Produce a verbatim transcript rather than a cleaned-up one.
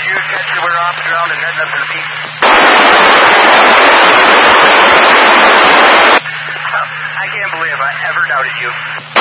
you catch you, we're off the ground and heading up to the peak. I can't believe I ever doubted you.